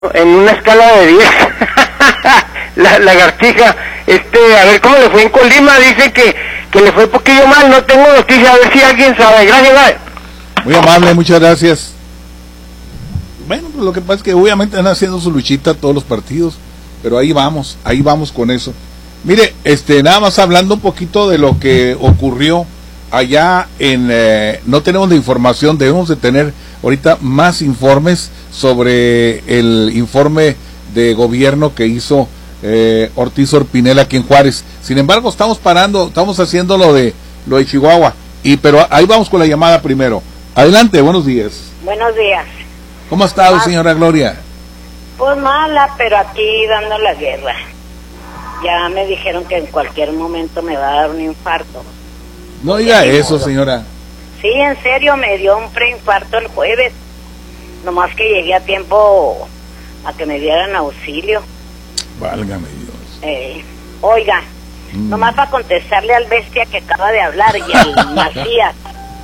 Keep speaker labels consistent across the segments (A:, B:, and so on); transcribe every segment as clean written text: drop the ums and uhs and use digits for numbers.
A: en una escala de 10. La lagartija, a ver cómo le fue en Colima, dice que le fue un poquillo mal, no tengo noticia, a ver si alguien sabe. Gracias, bye.
B: Muy amable, muchas gracias. Bueno, pues lo que pasa es que obviamente están haciendo su luchita todos los partidos, pero ahí vamos con eso. Mire, nada más hablando un poquito de lo que ocurrió allá no tenemos la información, debemos de tener ahorita más informes sobre el informe de gobierno que hizo Ortiz Orpinel aquí en Juárez. Sin embargo, estamos haciendo lo de Chihuahua, pero ahí vamos con la llamada primero. Adelante, buenos días.
C: Buenos días.
B: ¿Cómo ha estado, señora Gloria?
C: Pues mala, pero aquí dando la guerra. Ya me dijeron que en cualquier momento me va a dar un infarto.
B: No diga eso, señora.
C: Sí, en serio, me dio un preinfarto el jueves. Nomás que llegué a tiempo a que me dieran auxilio.
B: Válgame Dios.
C: Oiga, nomás para contestarle al bestia que acaba de hablar y al Macías.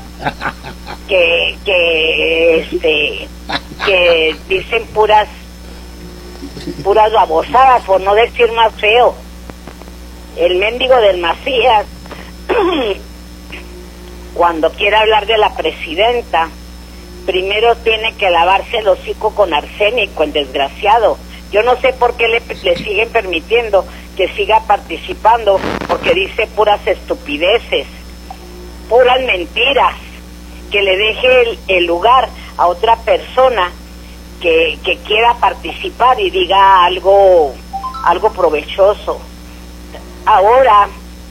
C: que dicen puras babosadas, por no decir más feo. El mendigo del Macías cuando quiere hablar de la presidenta, primero tiene que lavarse el hocico con arsénico, el desgraciado. Yo no sé por qué le siguen permitiendo que siga participando, porque dice puras estupideces, puras mentiras, que le deje el lugar a otra persona que quiera participar y diga algo provechoso. Ahora,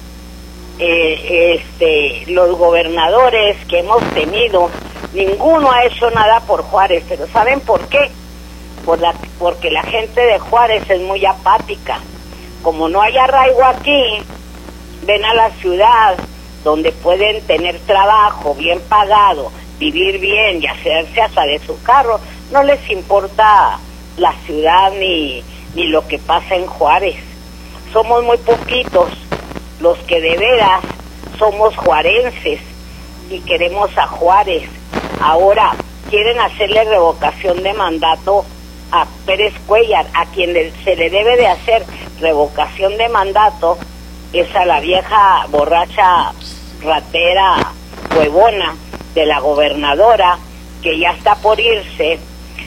C: los gobernadores que hemos tenido, ninguno ha hecho nada por Juárez, pero ¿saben por qué? Porque la gente de Juárez es muy apática. Como no hay arraigo aquí, ven a la ciudad donde pueden tener trabajo bien pagado, vivir bien y hacerse hasta de su carro. No les importa la ciudad ni lo que pasa en Juárez. Somos muy poquitos los que de veras somos juarenses y queremos a Juárez. Ahora quieren hacerle revocación de mandato a Pérez Cuellar. A quien se le debe de hacer revocación de mandato es a la vieja borracha, ratera, huevona de la gobernadora, que ya está por irse,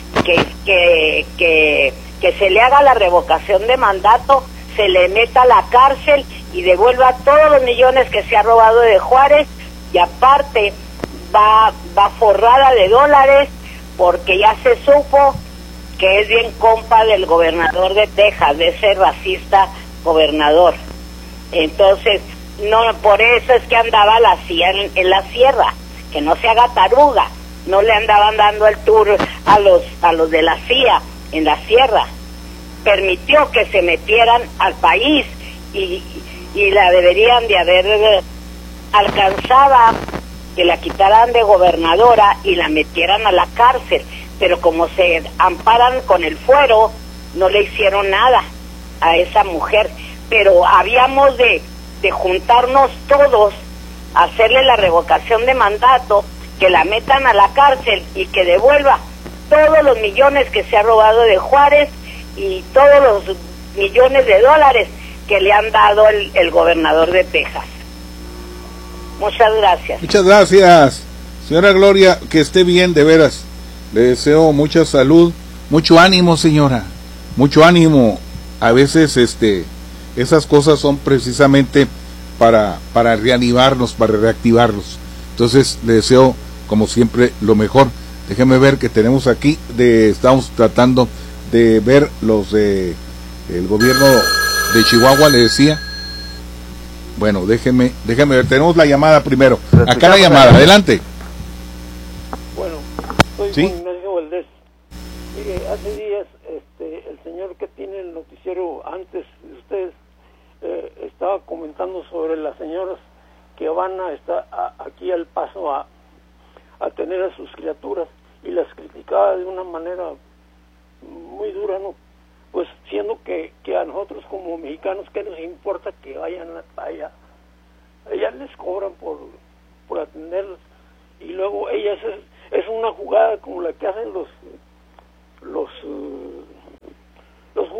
C: que se le haga la revocación de mandato, se le meta a la cárcel y devuelva todos los millones que se ha robado de Juárez, y aparte va forrada de dólares, porque ya se supo que es bien compa del gobernador de Texas, de ese racista gobernador. Entonces, no, por eso es que andaba la CIA en la sierra, que no se haga taruga, no le andaban dando el tour a los de la CIA en la sierra. Permitió que se metieran al país y la deberían de haber alcanzado, que la quitaran de gobernadora y la metieran a la cárcel, pero como se amparan con el fuero, no le hicieron nada a esa mujer. Pero habíamos de juntarnos todos, hacerle la revocación de mandato, que la metan a la cárcel y que devuelva todos los millones que se ha robado de Juárez y todos los millones de dólares que le han dado el gobernador de Texas. Muchas gracias.
B: Muchas gracias, señora Gloria, que esté bien, de veras. Le deseo mucha salud, mucho ánimo, señora, mucho ánimo. A veces esas cosas son precisamente para reanimarnos, para reactivarnos. Entonces le deseo, como siempre, lo mejor. Déjeme ver que tenemos aquí, estamos tratando de ver el gobierno de Chihuahua, le decía. Bueno, déjeme ver, tenemos la llamada primero. Acá la llamada, adelante.
D: Bueno, soy
B: ¿Sí?
D: Juan Ignacio Valdés. Mire, hace días el señor que tiene el noticiero antes de ustedes estaba comentando sobre las señoras que van a estar aquí al paso a tener a sus criaturas, y las criticaba de una manera muy dura, ¿no? Pues siendo que a nosotros como mexicanos, ¿qué nos importa que vayan allá? Ellas les cobran por atenderlas, y luego ellas es una jugada como la que hacen los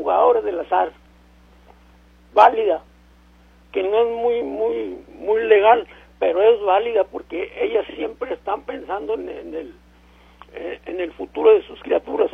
D: jugadores del azar, válida, que no es muy legal, pero es válida porque ellas siempre están pensando en el futuro de sus criaturas.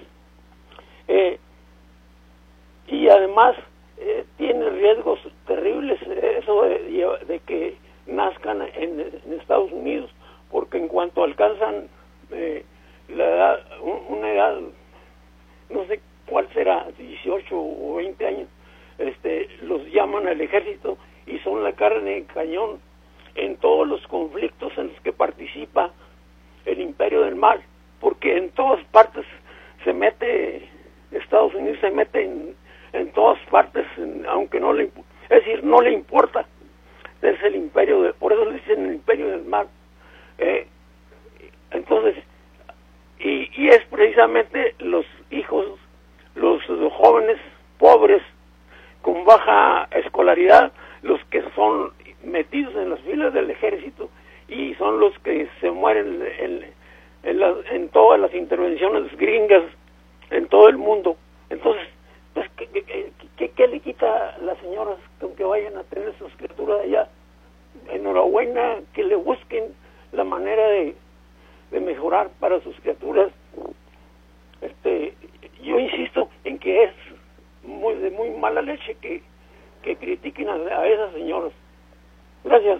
D: Y además tiene riesgos terribles eso de que nazcan en Estados Unidos, porque en cuanto alcanzan la edad, una edad, no sé cuál será, 18 o 20 años, los llaman al ejército y son la carne de cañón en todos los conflictos en los que participa el Imperio del Mal, porque en todas partes se mete, Estados Unidos se mete en todas partes, aunque no le, es decir, no le importa, es el imperio, por eso le dicen el Imperio del Mal. Entonces, y es precisamente los hijos, los jóvenes pobres con baja escolaridad, los que son metidos en las filas del ejército y son los que se mueren en todas las intervenciones gringas en todo el mundo. Entonces, pues, ¿qué le quita a las señoras con que vayan a tener sus criaturas allá? Enhorabuena, que le busquen la manera de mejorar para sus criaturas. Yo insisto en que es de muy mala leche que critiquen a esas señoras. Gracias.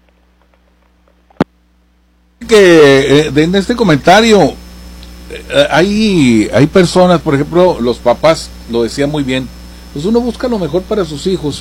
B: Que en este comentario hay personas, por ejemplo, los papás lo decían muy bien, pues uno busca lo mejor para sus hijos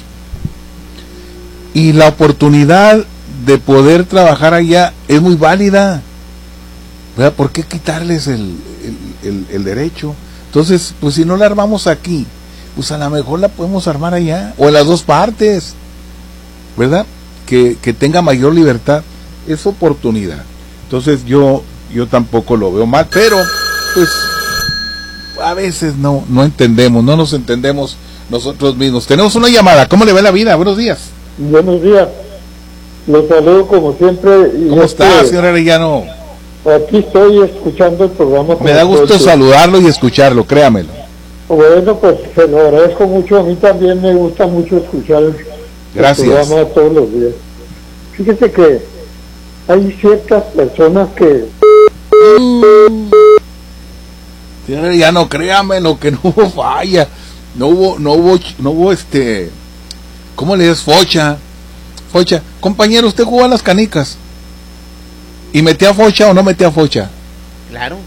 B: y la oportunidad de poder trabajar allá es muy válida, ¿verdad? ¿Por qué quitarles el derecho? Entonces, pues si no la armamos aquí, pues a lo mejor la podemos armar allá, o en las dos partes, ¿verdad? Que tenga mayor libertad, es oportunidad. Entonces yo tampoco lo veo mal, pero pues a veces no entendemos, no nos entendemos nosotros mismos. Tenemos una llamada, ¿cómo le va la vida? Buenos días.
E: Buenos días, los saludo como siempre.
B: ¿Cómo está, señor Arellano?
E: Aquí estoy escuchando el programa.
B: Me da gusto saludarlo y escucharlo, créamelo.
E: Bueno, pues se lo agradezco mucho, a mí también me gusta mucho escuchar el programa todos los días. Fíjese que hay ciertas personas que...
B: Señor Arellano, créamelo que no hubo falla, no hubo ¿cómo le es? Focha, compañero, ¿usted jugó a las canicas? ¿Y metía focha o no metía focha?
F: Claro.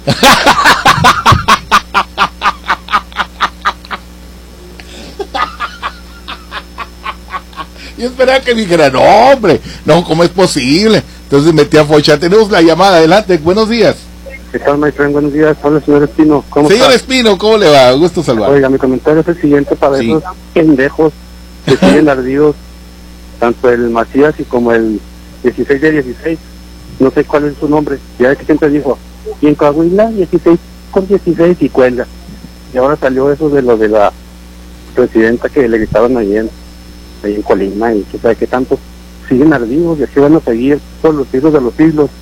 B: Yo esperaba que dijera, no hombre, no, ¿cómo es posible? Entonces metía focha. Tenemos la llamada, adelante, buenos días.
G: ¿Qué tal, maestro? Buenos días, hola señor Espino. ¿Cómo
B: señor
G: está?
B: Espino, ¿cómo le va? Gusto saludar.
G: Oiga, mi comentario es el siguiente para esos pendejos que siguen ardidos, tanto el Macías y como el 16 de 16. No sé cuál es su nombre. Ya que siempre dijo, y en Coahuila 16 con 16 y cuelga. Y ahora salió eso de lo de la presidenta que le gritaban ahí en Colima y que sabe que tanto siguen ardidos y así van a seguir todos los siglos de los siglos.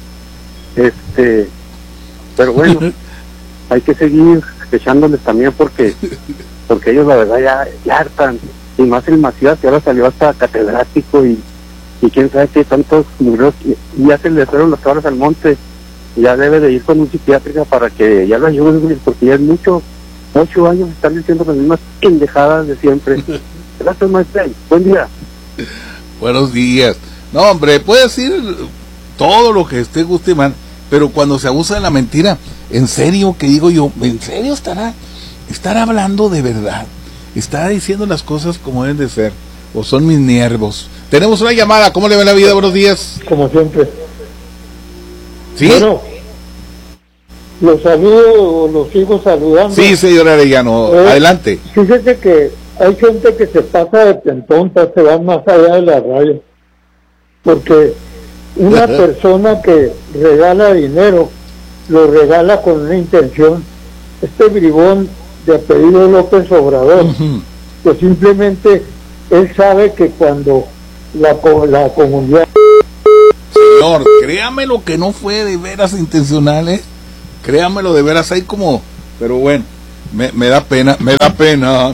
G: Pero bueno, hay que seguir echándoles también porque ellos la verdad ya hartan, y más el Macías que ahora salió hasta catedrático y quién sabe qué tantos murieron, y ya se le fueron las cabras al monte, ya debe de ir con un psiquiátrica para que ya lo ayuden, porque ya es 8 años están diciendo las mismas pendejadas de siempre. Gracias, maestro, buen día.
B: Buenos días. No, hombre, puede decir todo lo que usted guste, man, pero cuando se abusa de la mentira, en serio, que digo yo, en serio estará hablando de verdad, estará diciendo las cosas como deben de ser, o son mis nervios. Tenemos una llamada, ¿cómo le va la vida? Buenos días.
E: Como siempre.
B: ¿Sí?
E: Bueno, los saludo, los sigo saludando.
B: Sí, señor Arellano, adelante.
E: Fíjese que hay gente que se pasa de tonta, se van más allá de la raya, porque una persona que regala dinero, lo regala con una intención. Este bribón de apellido López Obrador, que simplemente él sabe que cuando la comunidad...
B: Señor, créamelo que no fue de veras intencional, créamelo de veras, hay como... Pero bueno, me da pena.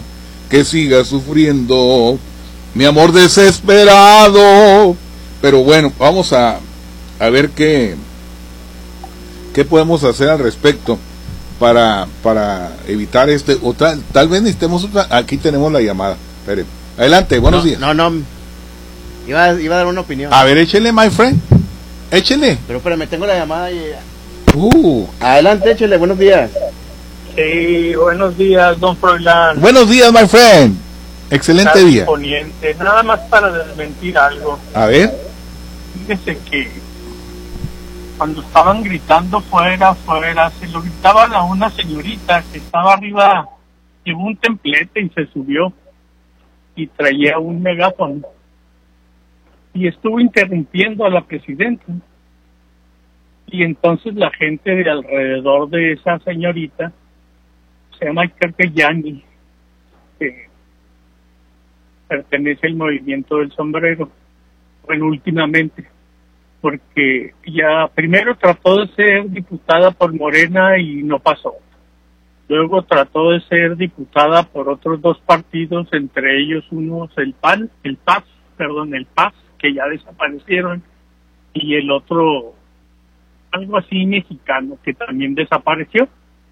B: que siga sufriendo, mi amor desesperado. Pero bueno, vamos a ver qué podemos hacer al respecto para evitar tal vez necesitemos otra. Aquí tenemos la llamada. Espere. Adelante, buenos días.
F: No, iba a dar una opinión.
B: A ver, échele, my friend. Échele.
F: Pero me tengo la llamada y... Adelante, échele, buenos días.
H: Sí, buenos días, don Froilán.
B: Buenos días, my friend. Excelente día.
H: Poniente. Nada más para desmentir algo.
B: A ver.
H: Fíjese que cuando estaban gritando fuera, se lo gritaban a una señorita que estaba arriba de un templete y se subió y traía un megáfono y estuvo interrumpiendo a la presidenta. Y entonces la gente de alrededor de esa señorita, se llama creo que Yanni, que pertenece al movimiento del sombrero, bueno, últimamente, porque ya primero trató de ser diputada por Morena y no pasó. Luego trató de ser diputada por otros dos partidos, entre ellos unos el PAS, que ya desaparecieron, y el otro algo así mexicano que también desapareció.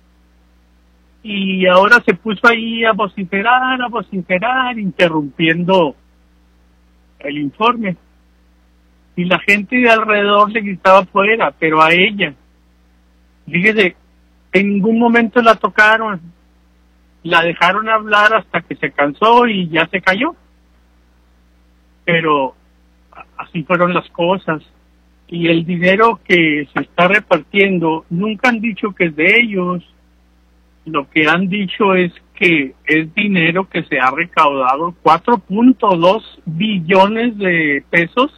H: Y ahora se puso ahí a vociferar, interrumpiendo el informe. Y la gente de alrededor le gritaba fuera, pero a ella, fíjese, en ningún momento la tocaron, la dejaron hablar hasta que se cansó y ya se cayó. Pero así fueron las cosas. Y el dinero que se está repartiendo, nunca han dicho que es de ellos. Lo que han dicho es que es dinero que se ha recaudado, 4.2 billones de pesos,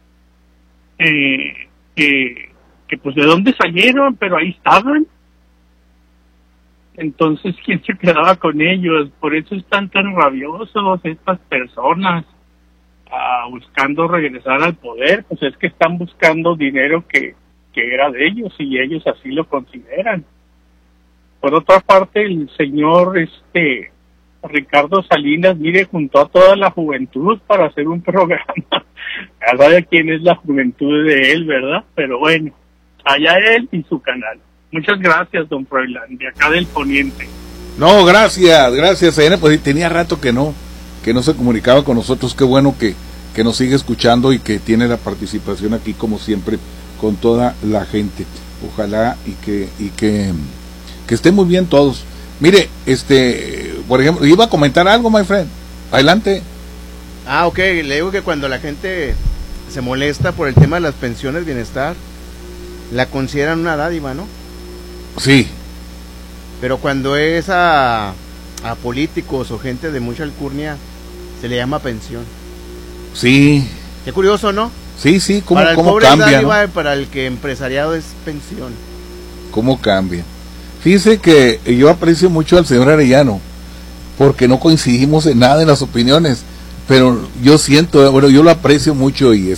H: que pues de dónde salieron, pero ahí estaban. Entonces, ¿quién se quedaba con ellos? Por eso están tan rabiosos estas personas, buscando regresar al poder. Pues es que están buscando dinero que era de ellos y ellos así lo consideran. Por otra parte, el señor Ricardo Salinas, mire, juntó a toda la juventud para hacer un programa. Ya sabe quién es la juventud de él, ¿verdad? Pero bueno, allá él y su canal. Muchas gracias, don Froilán, de acá del Poniente.
B: No, gracias, Aena. Pues tenía rato que no se comunicaba con nosotros. Qué bueno que nos sigue escuchando y que tiene la participación aquí, como siempre, con toda la gente. Ojalá y que estén muy bien todos. Mire, por ejemplo, iba a comentar algo, my friend. Adelante.
F: Ok, le digo que cuando la gente se molesta por el tema de las pensiones bienestar, la consideran una dádiva, ¿no?
B: Sí.
F: Pero cuando es a políticos o gente de mucha alcurnia, se le llama pensión. Sí. Qué curioso, ¿no?
B: Sí, cómo
F: para el
B: cómo
F: pobre
B: cambia,
F: es dádiva,
B: ¿no?
F: Para el que empresariado es pensión.
B: Cómo cambia. Fíjese que yo aprecio mucho al señor Arellano, porque no coincidimos en nada en las opiniones, pero yo siento, bueno, yo lo aprecio mucho y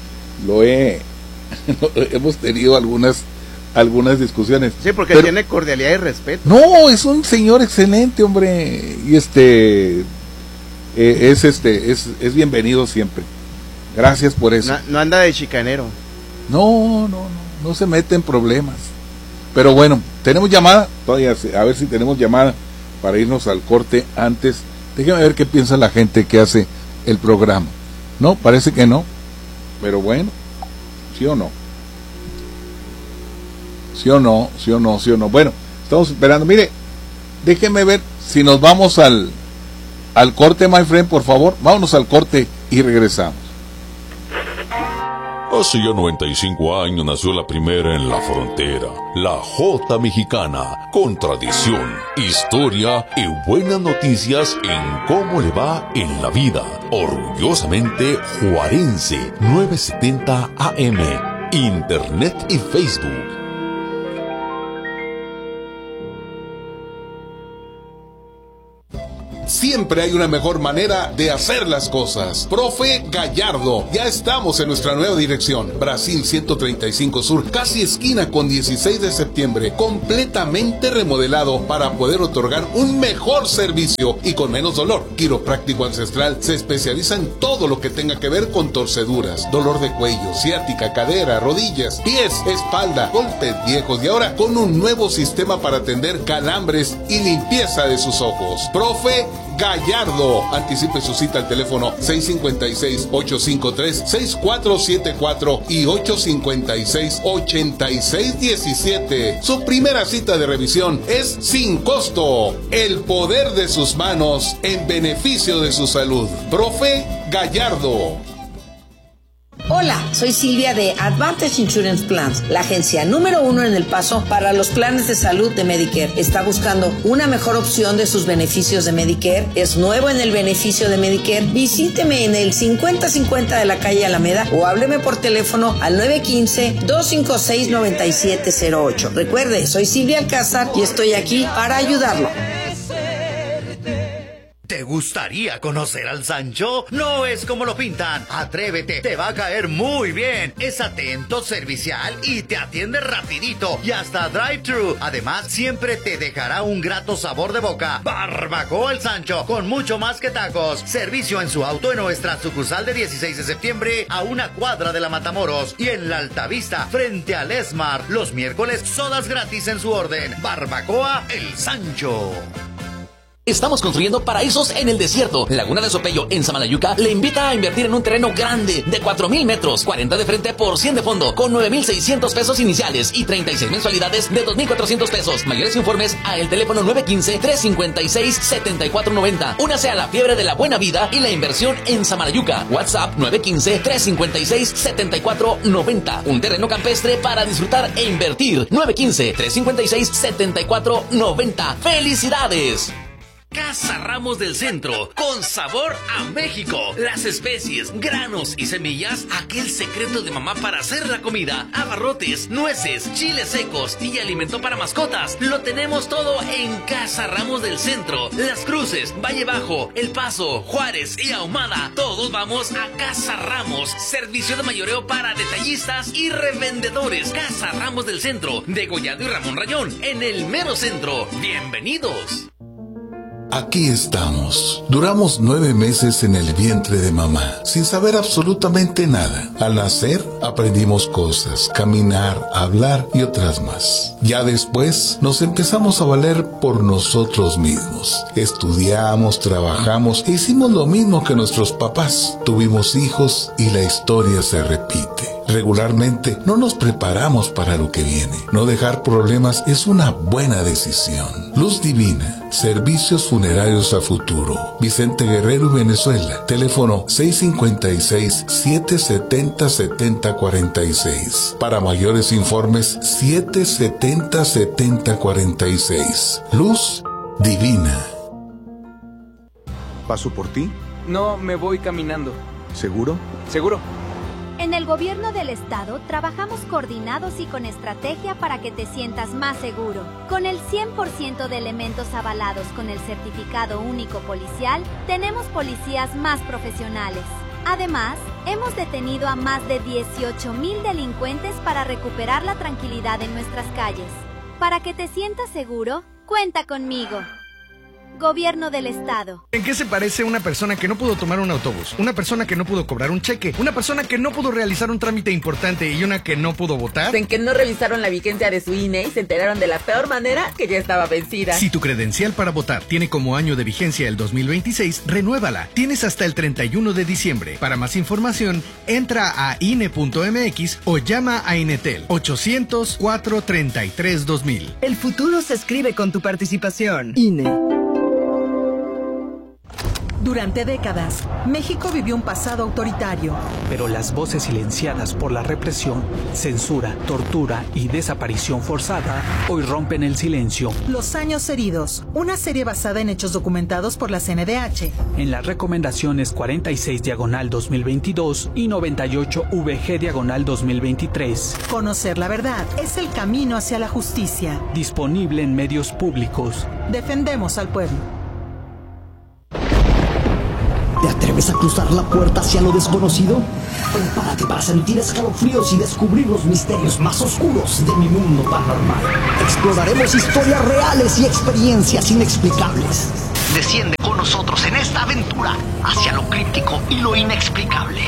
B: hemos tenido algunas discusiones.
F: Sí, porque tiene cordialidad y respeto.
B: No, es un señor excelente, hombre, y es bienvenido siempre. Gracias por eso.
F: No anda de chicanero.
B: No se mete en problemas. Pero bueno, tenemos llamada, todavía a ver si tenemos llamada para irnos al corte antes. Déjeme ver qué piensa la gente que hace el programa. No, parece que no. Pero bueno, ¿sí o no? ¿Sí o no? Bueno, estamos esperando. Mire, déjeme ver si nos vamos al corte, my friend, por favor. Vámonos al corte y regresamos.
I: Hace ya 95 años nació la primera en la frontera, la Jota Mexicana, con tradición, historia y buenas noticias en cómo le va en la vida. Orgullosamente Juarense, 970 AM, Internet y Facebook.
B: siempre hay una mejor manera de hacer las cosas. Profe Gallardo, ya estamos en nuestra nueva dirección, Brasil 135 Sur, casi esquina con 16 de septiembre, completamente remodelado para poder otorgar un mejor servicio y con menos dolor. Quiropráctico Ancestral se especializa en todo lo que tenga que ver con torceduras, dolor de cuello, ciática, cadera, rodillas, pies, espalda, golpes viejos y ahora con un nuevo sistema para atender calambres y limpieza de sus ojos. Profe Gallardo. Anticipe su cita al teléfono 656-853-6474 y 856-8617. Su primera cita de revisión es sin costo. El poder de sus manos en beneficio de su salud. Profe Gallardo.
J: Hola, soy Silvia de Advantage Insurance Plans, la agencia número 1 en El Paso para los planes de salud de Medicare. ¿Está buscando una mejor opción de sus beneficios de Medicare? ¿Es nuevo en el beneficio de Medicare? Visíteme en el 5050 de la calle Alameda o hábleme por teléfono al 915-256-9708. Recuerde, soy Silvia Alcázar y estoy aquí para ayudarlo.
K: ¿Te gustaría conocer al Sancho? No es como lo pintan. Atrévete, te va a caer muy bien. Es atento, servicial y te atiende rapidito y hasta drive-thru. Además, siempre te dejará un grato sabor de boca. Barbacoa el Sancho, con mucho más que tacos. Servicio en su auto en nuestra sucursal de 16 de septiembre a una cuadra de la Matamoros y en la Altavista frente al Esmar. Los miércoles sodas gratis en su orden. Barbacoa el Sancho.
L: Estamos construyendo paraísos en el desierto. Laguna de Sopello, en Samalayuca, le invita a invertir en un terreno grande de 4,000 metros, 40 de frente por 100 de fondo, con 9,600 pesos iniciales y 36 mensualidades de 2,400 pesos. Mayores informes a el teléfono 915-356-7490. Únase a la fiebre de la buena vida y la inversión en Samalayuca. WhatsApp 915-356-7490. Un terreno campestre para disfrutar e invertir. 915-356-7490. ¡Felicidades! Casa Ramos del Centro, con sabor a México. Las especies, granos y semillas, aquel secreto de mamá para hacer la comida, abarrotes, nueces, chiles secos y alimento para mascotas. Lo tenemos todo en Casa Ramos del Centro. Las Cruces, Valle Bajo, El Paso, Juárez y Ahumada. Todos vamos a Casa Ramos. Servicio de mayoreo para detallistas y revendedores. Casa Ramos del Centro, de Gollado y Ramón Rayón, en el mero centro. Bienvenidos.
B: Aquí estamos. Duramos 9 meses en el vientre de mamá, sin saber absolutamente nada. Al nacer, aprendimos cosas, caminar, hablar y otras más. Ya después, nos empezamos a valer por nosotros mismos. Estudiamos, trabajamos e hicimos lo mismo que nuestros papás. Tuvimos hijos y la historia se repite. Regularmente, no nos preparamos para lo que viene. No dejar problemas es una buena decisión. Luz Divina, servicios funerarios a futuro. Vicente Guerrero, Venezuela. Teléfono 656-770-7046. Para mayores informes, 770-7046. Luz Divina.
M: ¿Paso por ti?
N: No, me voy caminando.
M: ¿Seguro?
N: Seguro.
O: En el gobierno del estado trabajamos coordinados y con estrategia para que te sientas más seguro. Con el 100% de elementos avalados con el certificado único policial, tenemos policías más profesionales. Además, hemos detenido a más de 18,000 delincuentes para recuperar la tranquilidad en nuestras calles. Para que te sientas seguro, cuenta conmigo. Gobierno del Estado.
P: ¿En qué se parece una persona que no pudo tomar un autobús? Una persona que no pudo cobrar un cheque, una persona que no pudo realizar un trámite importante y una que no pudo votar.
Q: En que no revisaron la vigencia de su INE y se enteraron de la peor manera que ya estaba vencida.
P: Si tu credencial para votar tiene como año de vigencia el 2026, renuévala. Tienes hasta el 31 de diciembre. Para más información, entra a INE.mx o llama a Inetel 800-433-2000.
R: El futuro se escribe con tu participación. INE. Durante décadas, México vivió un pasado autoritario.
S: Pero las voces silenciadas por la represión, censura, tortura y desaparición forzada hoy rompen el silencio.
R: Los años heridos, una serie basada en hechos documentados por la CNDH.
S: En las recomendaciones 46/2022 y 98-VG/2023.
R: Conocer la verdad es el camino hacia la justicia.
S: Disponible en medios públicos.
R: Defendemos al pueblo.
M: ¿Te atreves a cruzar la puerta hacia lo desconocido? Prepárate para sentir escalofríos y descubrir los misterios más oscuros de mi mundo paranormal. Exploraremos historias reales y experiencias inexplicables. Desciende con nosotros en esta aventura hacia lo críptico y lo inexplicable.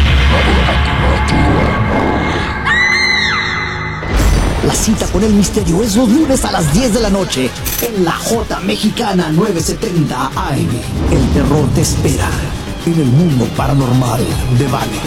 M: La cita con el misterio es los lunes a las 10 de la noche en la J Mexicana 970 AM. El terror te espera en el mundo paranormal de Vale.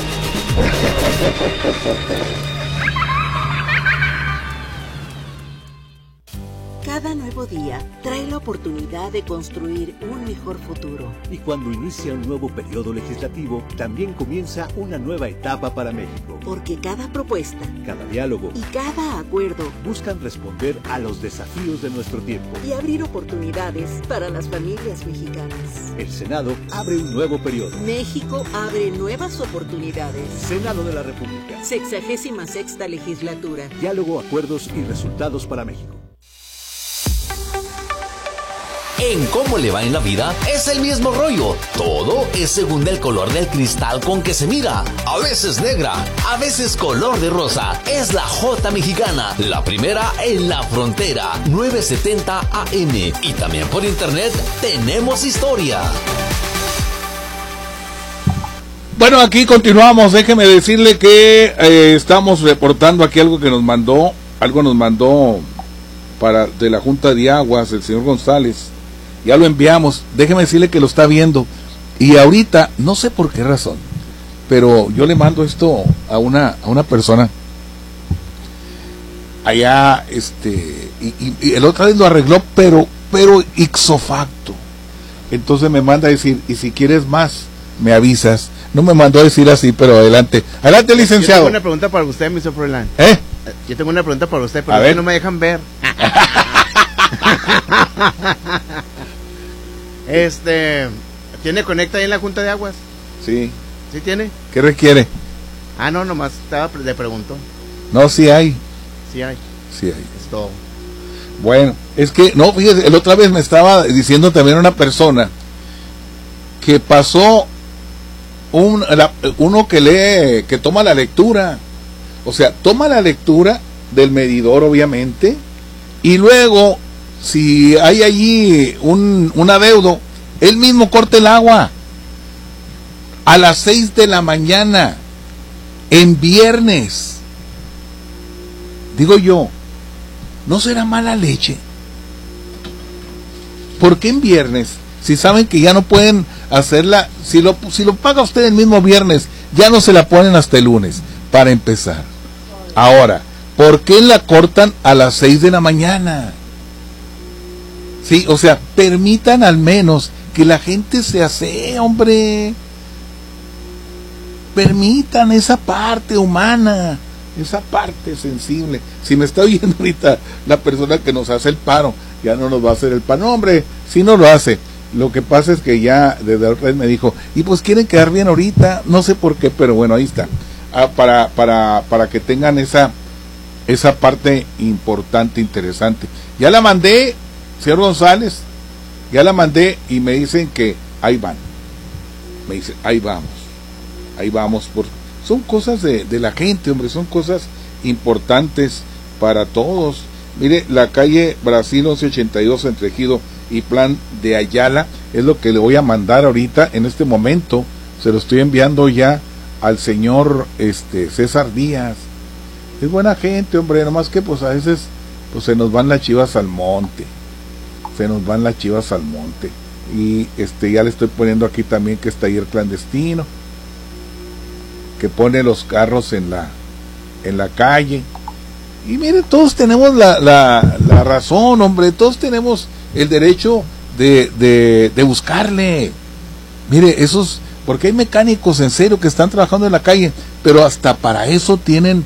T: Cada nuevo día trae la oportunidad de construir un mejor futuro.
U: Y cuando inicia un nuevo periodo legislativo, también comienza una nueva etapa para México.
T: Porque cada propuesta,
U: cada diálogo
T: y cada acuerdo
U: buscan responder a los desafíos de nuestro tiempo
T: y abrir oportunidades para las familias mexicanas.
U: El Senado abre un nuevo periodo.
T: México abre nuevas oportunidades.
U: Senado de la República.
T: 66ª legislatura.
U: Diálogo, acuerdos y resultados para México.
L: En Cómo le va en la vida es el mismo rollo. Todo es según el color del cristal con que se mira. A veces negra, a veces color de rosa. Es la J Mexicana, la primera en la frontera, 970 AM. Y también por internet tenemos historia.
B: Bueno, aquí continuamos. Déjeme decirle que estamos reportando aquí algo que nos mandó de la Junta de Aguas, el señor González. Ya lo enviamos, déjeme decirle que lo está viendo. Y ahorita, no sé por qué razón, pero yo le mando esto a una persona allá, y el otra vez lo arregló, pero ipso facto. Entonces me manda a decir, y si quieres más, me avisas. No me mandó a decir así, pero adelante. Adelante, licenciado.
F: Yo tengo una pregunta para usted, Mr. Froilán. Yo tengo una pregunta para usted, pero es que no me dejan ver. ¿Tiene conecta ahí en la Junta de Aguas?
B: Sí.
F: ¿Sí tiene?
B: ¿Qué requiere?
F: No, nomás le pregunto.
B: No, sí hay.
F: Sí hay.
B: Sí hay.
F: Es todo.
B: Bueno, es que, no, fíjese, el otra vez me estaba diciendo también una persona que pasó uno que toma la lectura. O sea, toma la lectura del medidor, obviamente, y luego, si hay allí un adeudo, él mismo corta el agua a las 6 de la mañana en viernes. Digo yo, ¿no será mala leche? ¿Por qué en viernes? Si saben que ya no pueden hacerla, si lo paga usted el mismo viernes, ya no se la ponen hasta el lunes, para empezar. Ahora, ¿por qué la cortan a las 6 de la mañana? Sí, o sea, permitan al menos que la gente se asee, hombre. Permitan esa parte humana, esa parte sensible. Si me está oyendo ahorita la persona que nos hace el paro, ya no nos va a hacer el paro. No, hombre, si no lo hace. Lo que pasa es que ya desde otra vez me dijo, y pues quieren quedar bien ahorita, no sé por qué, pero bueno, ahí está. Para que tengan esa parte importante, interesante. Ya la mandé, señor González, ya la mandé y me dicen que ahí van. Me dicen, ahí vamos. Son cosas de la gente, hombre, son cosas importantes para todos. Mire, la calle Brasil 1182 entre Ejido y Plan de Ayala es lo que le voy a mandar ahorita en este momento. Se lo estoy enviando ya al señor César Díaz. Es buena gente, hombre, nomás que pues a veces pues se nos van las chivas al monte. Y ya le estoy poniendo aquí también que es taller clandestino, que pone los carros en la calle. Y mire, todos tenemos la razón, hombre, todos tenemos el derecho de buscarle. Mire, porque hay mecánicos en serio que están trabajando en la calle, pero hasta para eso tienen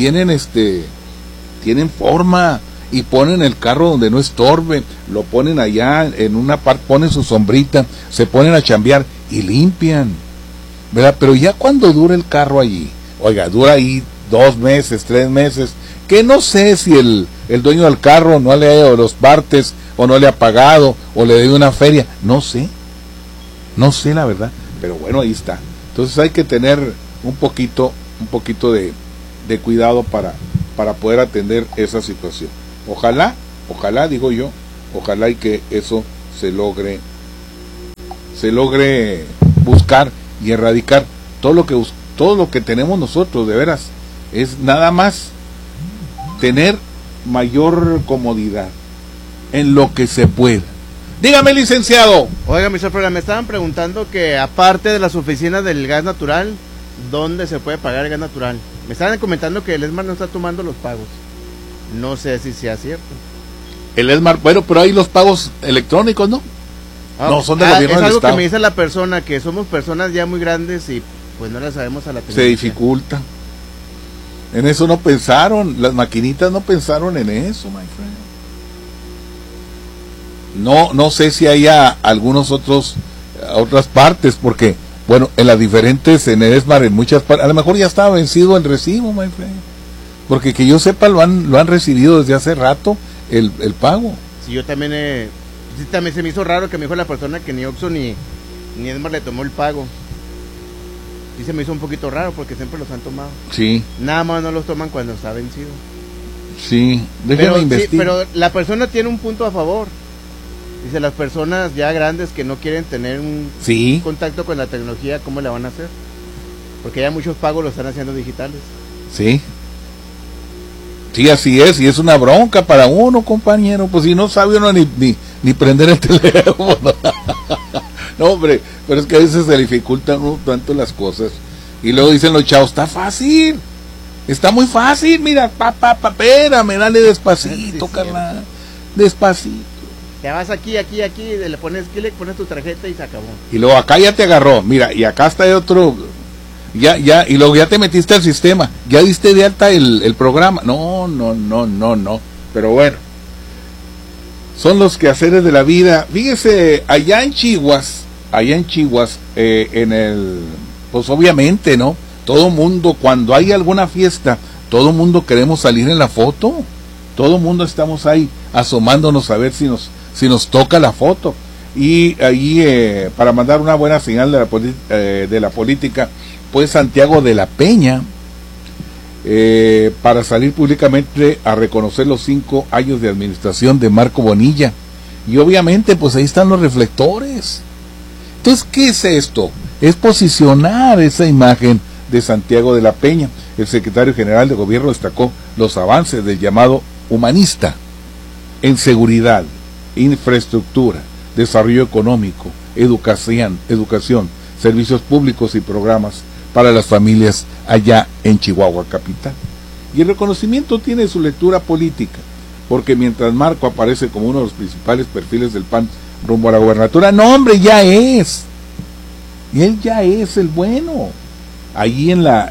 B: forma, y ponen el carro donde no estorbe, lo ponen allá en una parte, ponen su sombrita, se ponen a chambear y limpian, ¿verdad? Pero ya cuando dura el carro allí, oiga, dura ahí 2 meses, 3 meses, que no sé si el dueño del carro no le ha dado los partes, o no le ha pagado, o le debe una feria, no sé la verdad, Pero bueno, ahí está. Entonces hay que tener un poquito de cuidado para poder atender esa situación. Ojalá digo yo, ojalá y que eso se logre buscar y erradicar. Todo lo que tenemos nosotros, de veras, es nada más tener mayor comodidad en lo que se pueda. Dígame, licenciado.
F: Oiga, Mr. Flora, me estaban preguntando que aparte de las oficinas del gas natural, ¿dónde se puede pagar el gas natural? Me estaban comentando que el ESMAR no está tomando los pagos. No sé si sea cierto.
B: El ESMAR, bueno, pero hay los pagos electrónicos, ¿no? No, son del gobierno del Estado.
F: Es algo que me dice la persona, que somos personas ya muy grandes y pues no las sabemos a la tecnología.
B: Se dificulta. En eso no pensaron, las maquinitas no pensaron en eso, my friend. No sé si haya otras partes, porque, bueno, en las diferentes, en el ESMAR, en muchas partes, a lo mejor ya estaba vencido el recibo, my friend. Porque que yo sepa, lo han recibido desde hace rato, el pago.
F: Sí, yo también, sí, también se me hizo raro que me dijo la persona que ni Oxxo ni ESMAR le tomó el pago. Sí se me hizo un poquito raro porque siempre los han tomado.
B: Sí.
F: Nada más no los toman cuando está vencido.
B: Sí, déjame investigar.
F: Sí, pero la persona tiene un punto a favor. Dice, las personas ya grandes que no quieren tener un contacto con la tecnología, ¿cómo le van a hacer? Porque ya muchos pagos lo están haciendo digitales.
B: Sí. Sí, así es, y es una bronca para uno, compañero. Pues si no sabe uno ni prender el teléfono. No, hombre, pero es que a veces se dificultan tanto las cosas. Y luego dicen los chavos, está fácil. Está muy fácil, mira, espérame, dale despacito, Carla. Despacito.
F: Te vas aquí, le pones clic, pones tu tarjeta y se acabó.
B: Y luego acá ya te agarró, mira, y acá está otro, ya, y luego ya te metiste al sistema, ya diste de alta el programa. No, pero bueno, son los quehaceres de la vida. Fíjese, allá en Chihuas, pues obviamente, ¿no? Todo mundo, cuando hay alguna fiesta, todo mundo queremos salir en la foto, todo mundo estamos ahí asomándonos a ver si nos toca la foto. Y ahí, para mandar una buena señal de la política, pues Santiago de la Peña, para salir públicamente a reconocer los 5 años de administración de Marco Bonilla. Y obviamente, pues ahí están los reflectores. Entonces, ¿qué es esto? Es posicionar esa imagen de Santiago de la Peña. El secretario general de gobierno destacó los avances del llamado humanista en seguridad, infraestructura, desarrollo económico, educación, servicios públicos y programas para las familias allá en Chihuahua capital. Y el reconocimiento tiene su lectura política, porque mientras Marco aparece como uno de los principales perfiles del PAN rumbo a la gobernatura, no, hombre, ya es. Y él ya es el bueno. Allí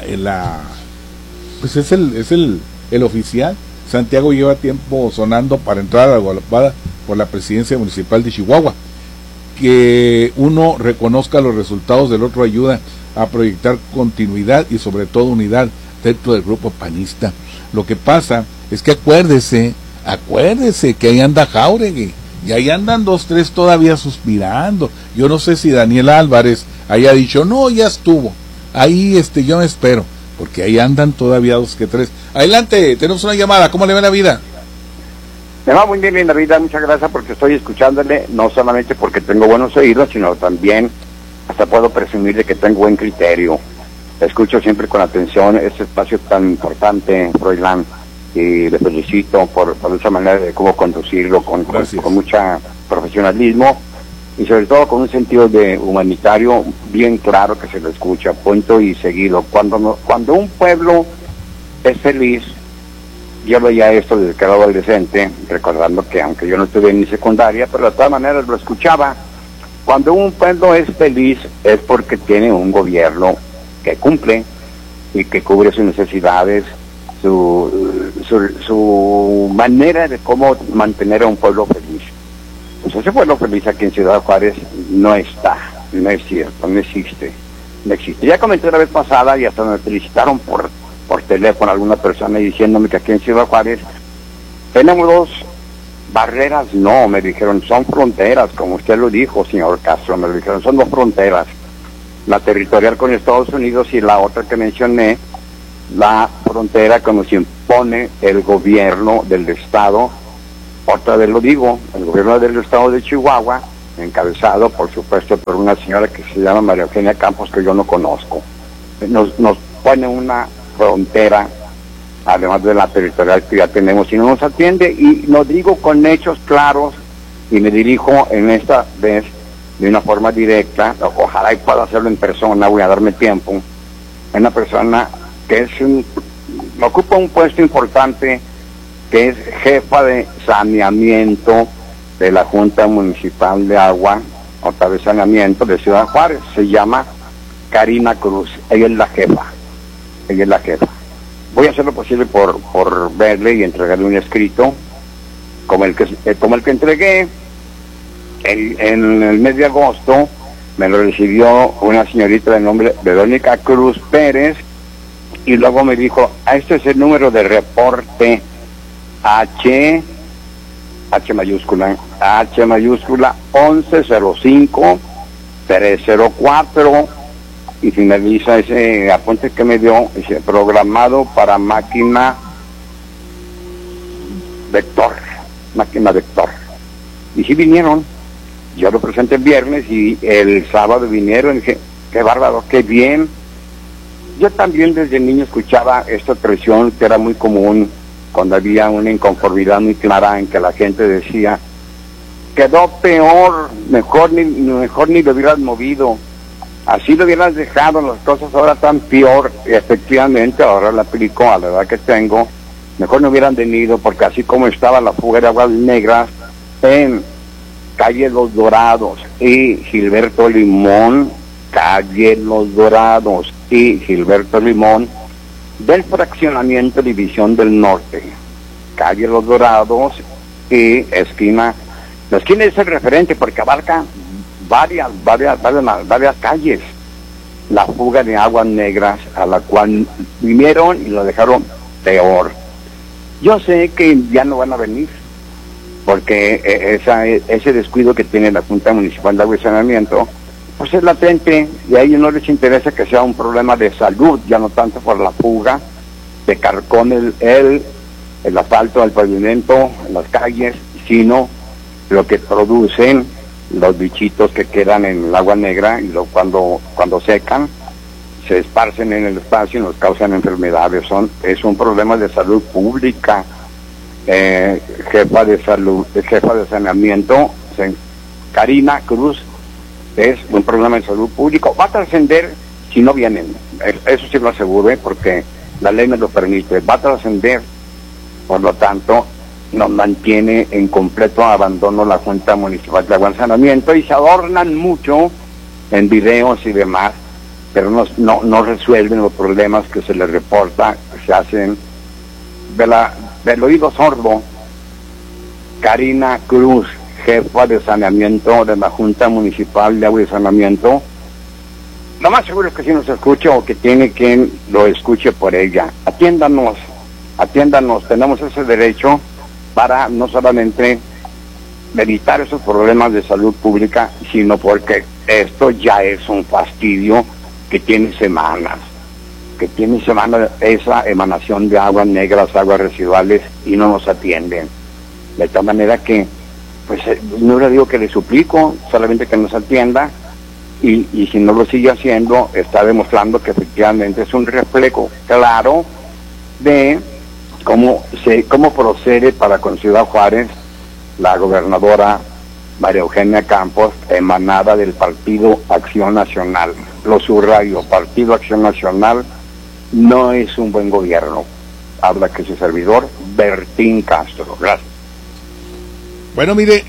B: pues es el oficial. Santiago lleva tiempo sonando para entrar a la galopada por la presidencia municipal de Chihuahua. Que uno reconozca los resultados del otro ayuda a proyectar continuidad y sobre todo unidad dentro del grupo panista. Lo que pasa es que acuérdese que ahí anda Jáuregui, y ahí andan 2, 3 todavía suspirando. Yo no sé si Daniel Álvarez haya dicho, no, ya estuvo, ahí yo me espero, porque ahí andan todavía 2 que 3. Adelante, tenemos una llamada, ¿cómo le va la vida?
A: Me va muy bien la vida, muchas gracias, porque estoy escuchándole, no solamente porque tengo buenos oídos, sino también hasta puedo presumir de que tengo buen criterio. Escucho siempre con atención este espacio tan importante, Froilán, y le felicito por esa manera de cómo conducirlo con mucho profesionalismo y sobre todo con un sentido de humanitario bien claro que se lo escucha, punto y seguido. Cuando un pueblo es feliz, yo veía esto desde que era adolescente, recordando que aunque yo no estuve en mi secundaria, pero de todas maneras lo escuchaba. Cuando un pueblo es feliz es porque tiene un gobierno que cumple y que cubre sus necesidades, su manera de cómo mantener a un pueblo feliz. Pues ese pueblo feliz aquí en Ciudad Juárez no está, no es cierto, no existe. Ya comenté la vez pasada y hasta me felicitaron por teléfono alguna persona diciéndome que aquí en Ciudad Juárez tenemos 2 barreras. No, me dijeron, son fronteras, como usted lo dijo, señor Castro, me lo dijeron, son 2 fronteras. la territorial con Estados Unidos, y la otra que mencioné, la frontera que nos impone el gobierno del estado. Otra vez lo digo, el gobierno del estado de Chihuahua, encabezado por supuesto por una señora que se llama María Eugenia Campos, que yo no conozco. Nos pone una frontera, además de la territorial que ya tenemos, y no nos atiende, y lo digo con hechos claros, y me dirijo en esta vez de una forma directa, ojalá y pueda hacerlo en persona, voy a darme tiempo. Una persona que ocupa un puesto importante, que es jefa de saneamiento de la Junta Municipal de Agua, otra vez saneamiento de Ciudad Juárez, se llama Karina Cruz, ella es la jefa. Voy a hacer lo posible por verle y entregarle un escrito, como el que entregué en el mes de agosto. Me lo recibió una señorita de nombre Verónica Cruz Pérez, y luego me dijo, este es el número de reporte H mayúscula 1105-304, y finaliza ese apunte que me dio, dice, programado para máquina vector. Y sí vinieron, yo lo presenté el viernes y el sábado vinieron, y dije, qué bárbaro, qué bien. Yo también desde niño escuchaba esta expresión que era muy común cuando había una inconformidad muy clara en que la gente decía, quedó peor, mejor ni lo hubieras movido, así lo hubieras dejado, las cosas ahora están peor. Y efectivamente ahora la aplico a la edad que tengo, mejor no hubieran venido, porque así como estaba la fuga de aguas negras en calle Los Dorados y Gilberto Limón, del fraccionamiento División del Norte, calle Los Dorados y esquina. La esquina es el referente porque abarca varias calles. La fuga de aguas negras, a la cual vinieron y lo dejaron peor. Yo sé que ya no van a venir, porque ese descuido que tiene la Junta Municipal de Agua y Saneamiento pues es latente, y a ellos no les interesa que sea un problema de salud, ya no tanto por la fuga de carcome el asfalto del pavimento en las calles, sino lo que producen los bichitos que quedan en el agua negra, y cuando secan se esparcen en el espacio y nos causan enfermedades. Es un problema de salud pública. Jefa de saneamiento, Karina Cruz, es un problema de salud público. Va a trascender si no vienen, eso sí lo aseguro, porque la ley me lo permite. Va a trascender, por lo tanto nos mantiene en completo abandono la Junta Municipal de Agua y Saneamiento, y se adornan mucho en videos y demás, pero no resuelven los problemas que se les reporta, se hacen del oído sordo. Karina Cruz, jefa de saneamiento de la Junta Municipal de Agua y Saneamiento, lo más seguro es que si nos escucha, o que tiene quien lo escuche por ella. Atiéndanos, tenemos ese derecho para no solamente evitar esos problemas de salud pública, sino porque esto ya es un fastidio que tiene semanas esa emanación de aguas negras, aguas residuales, y no nos atienden. De tal manera que, pues, no le digo que le suplico, solamente que nos atienda, y si no lo sigue haciendo, está demostrando que efectivamente es un reflejo claro de cómo procede para con Ciudad Juárez la gobernadora María Eugenia Campos, emanada del Partido Acción Nacional. Lo subrayo, Partido Acción Nacional no es un buen gobierno. Habla que su servidor, Bertín Castro. Gracias.
B: Bueno, mire,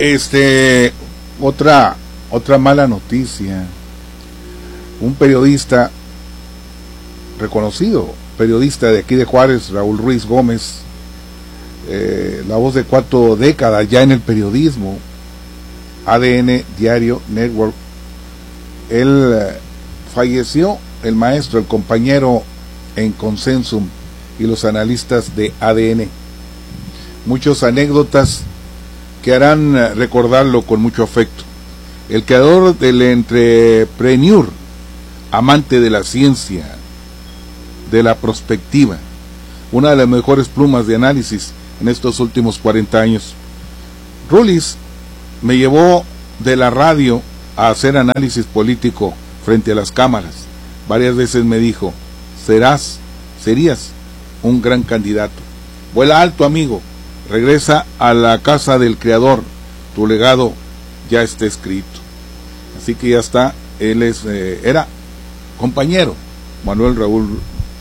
B: otra mala noticia. Un periodista reconocido, periodista de aquí de Juárez, Raúl Ruiz Gómez, la voz de 4 décadas ya en el periodismo, ADN Diario Network. Él falleció, el maestro, el compañero en Consensum y los analistas de ADN. Muchas anécdotas que harán recordarlo con mucho afecto. El creador del Entrepreneur amante de la ciencia, de la prospectiva, una de las mejores plumas de análisis en estos últimos 40 años. Rulis me llevó de la radio a hacer análisis político frente a las cámaras. Varias veces me dijo, serías un gran candidato. Vuela alto, amigo, regresa a la casa del creador, tu legado ya está escrito. Así que ya está, él era compañero, Raúl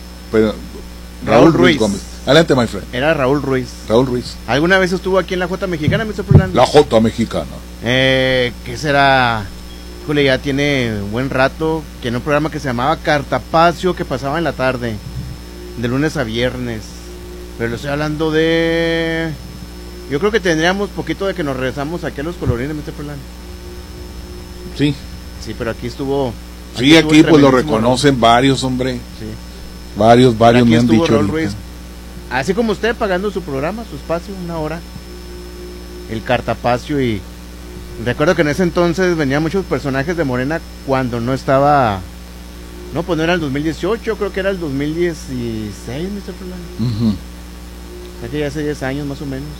B: Ruiz Gómez. Adelante, my friend.
F: Era Raúl Ruiz.
B: Raúl Ruiz.
F: ¿Alguna vez estuvo aquí en la J Mexicana, Mr. Fernando?
B: La J Mexicana.
F: ¿Qué será? Híjole, ya tiene buen rato, que en un programa que se llamaba Cartapacio, que pasaba en la tarde, de lunes a viernes. Pero le estoy hablando de... Yo creo que tendríamos poquito de que nos regresamos aquí a los colorines, Mr. Fernando.
B: Sí.
F: Sí, pero aquí estuvo...
B: Sí, aquí pues lo reconocen varios, hombre. Sí. Varios me han dicho ahorita.
F: Así como usted pagando su programa, su espacio, 1 hora. El Cartapacio. Y recuerdo que en ese entonces venían muchos personajes de Morena cuando no estaba... No, pues no era el 2018, creo que era el 2016, Mr. Fernando. Aquí ya hace 10 años más o menos.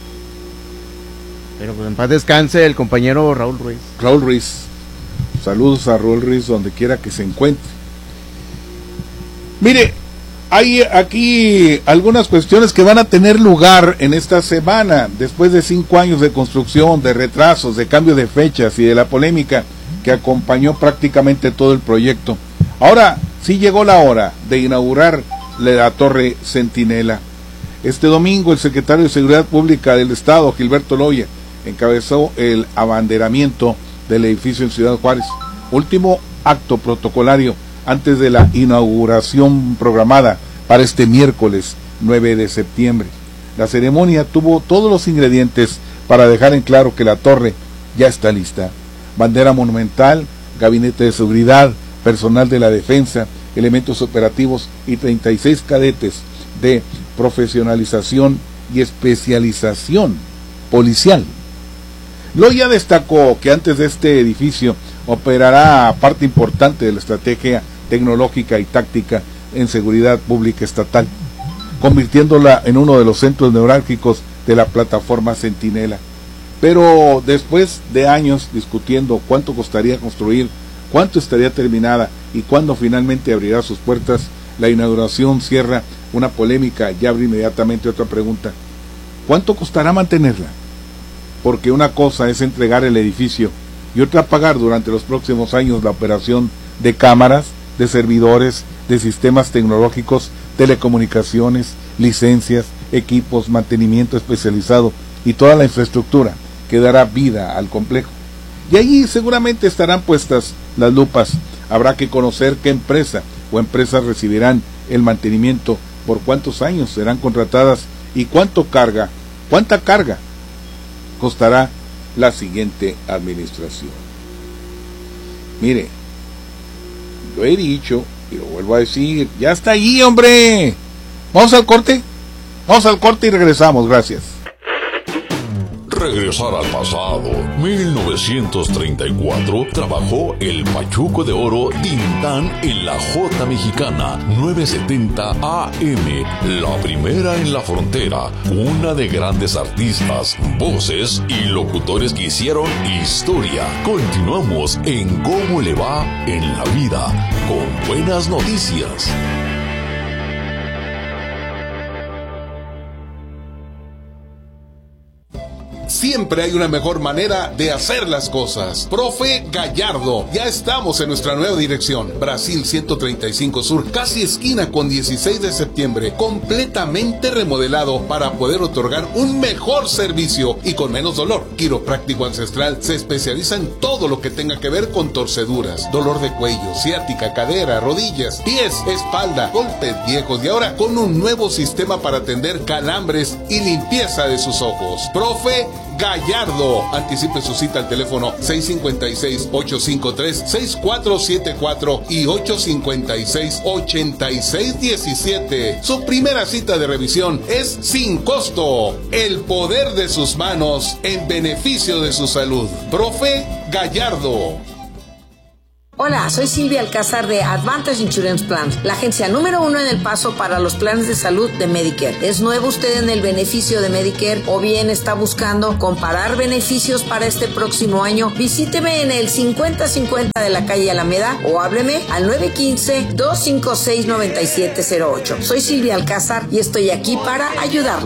F: Pero pues en paz descanse el compañero Raúl Ruiz.
B: Raúl Ruiz. Saludos a Raúl Ruiz donde quiera que se encuentre. Mire, hay aquí algunas cuestiones que van a tener lugar en esta semana, después de 5 años de construcción, de retrasos, de cambio de fechas y de la polémica que acompañó prácticamente todo el proyecto. Ahora sí llegó la hora de inaugurar la Torre Centinela. Este domingo el secretario de Seguridad Pública del Estado, Gilberto Loya, encabezó el abanderamiento del edificio en Ciudad Juárez, último acto protocolario antes de la inauguración programada para este miércoles 9 de septiembre. La ceremonia tuvo todos los ingredientes para dejar en claro que la torre ya está lista. Bandera monumental, gabinete de seguridad, personal de la defensa, elementos operativos y 36 cadetes de profesionalización y especialización policial. Loya destacó que antes de este edificio operará parte importante de la estrategia tecnológica y táctica en seguridad pública estatal, convirtiéndola en uno de los centros neurálgicos de la plataforma Centinela. Pero después de años discutiendo cuánto costaría construir, cuánto estaría terminada y cuándo finalmente abrirá sus puertas, la inauguración cierra una polémica y abre inmediatamente otra pregunta. ¿Cuánto costará mantenerla? Porque una cosa es entregar el edificio y otra pagar durante los próximos años la operación de cámaras, de servidores, de sistemas tecnológicos, telecomunicaciones, licencias, equipos, mantenimiento especializado y toda la infraestructura que dará vida al complejo. Y allí seguramente estarán puestas las lupas. Habrá que conocer qué empresa o empresas recibirán el mantenimiento, por cuántos años serán contratadas y cuánta carga costará la siguiente administración. Mire, lo he dicho y lo vuelvo a decir, ya está ahí, hombre. Vamos al corte y regresamos, gracias.
I: Regresar al pasado. 1934 trabajó el Pachuco de Oro Tintán en la J Mexicana 970 AM, la primera en la frontera, una de grandes artistas, voces y locutores que hicieron historia. Continuamos en Cómo le va en la vida, con buenas noticias.
B: Siempre hay una mejor manera de hacer las cosas. Profe Gallardo, ya estamos en nuestra nueva dirección. Brasil 135 Sur, casi esquina con 16 de septiembre. Completamente remodelado para poder otorgar un mejor servicio y con menos dolor. Quiropráctico Ancestral se especializa en todo lo que tenga que ver con torceduras, dolor de cuello, ciática, cadera, rodillas, pies, espalda, golpes viejos y ahora con un nuevo sistema para atender calambres y limpieza de sus ojos. Profe Gallardo, anticipe su cita al teléfono 656-853-6474 y 856-8617. Su primera cita de revisión es sin costo. El poder de sus manos en beneficio de su salud. Profe Gallardo.
J: Hola, soy Silvia Alcázar de Advantage Insurance Plans, la agencia número 1 en El Paso para los planes de salud de Medicare. ¿Es nuevo usted en el beneficio de Medicare o bien está buscando comparar beneficios para este próximo año? Visíteme en el 5050 de la calle Alameda o hábleme al 915-256-9708. Soy Silvia Alcázar y estoy aquí para ayudarlo.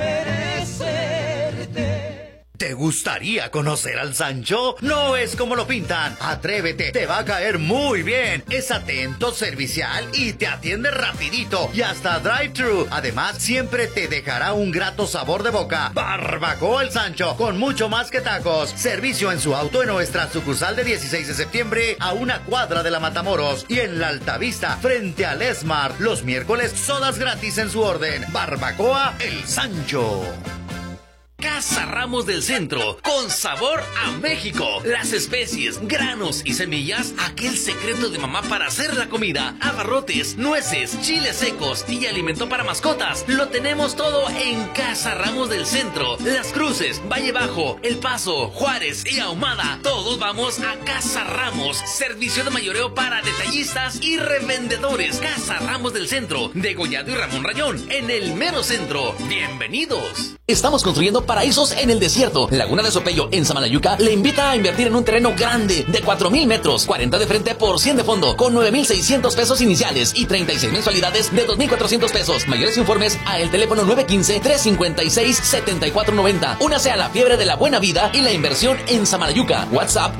K: ¿Te gustaría conocer al Sancho? No es como lo pintan. Atrévete, te va a caer muy bien. Es atento, servicial y te atiende rapidito. Y hasta drive-thru. Además, siempre te dejará un grato sabor de boca. Barbacoa el Sancho, con mucho más que tacos. Servicio en su auto en nuestra sucursal de 16 de septiembre a una cuadra de la Matamoros. Y en la Altavista, frente al Esmart. Los miércoles, sodas gratis en su orden. Barbacoa el Sancho.
L: Casa Ramos del Centro, con sabor a México. Las especies, granos y semillas, aquel secreto de mamá para hacer la comida, abarrotes, nueces, chiles secos y alimento para mascotas. Lo tenemos todo en Casa Ramos del Centro. Las Cruces, Valle Bajo, El Paso, Juárez y Ahumada. Todos vamos a Casa Ramos. Servicio de mayoreo para detallistas y revendedores. Casa Ramos del Centro, de Gollado y Ramón Rayón, en el mero centro. Bienvenidos.
C: Estamos construyendo paraísos en el desierto. Laguna de Sopello, en Samalayuca, le invita a invertir en un terreno grande de 4,000 metros, 40 de frente por 100 de fondo, con 9,600 pesos iniciales y 36 mensualidades de 2,400 pesos. Mayores informes a el teléfono 915-356-7490. Únase a la fiebre de la buena vida y la inversión en Samalayuca. WhatsApp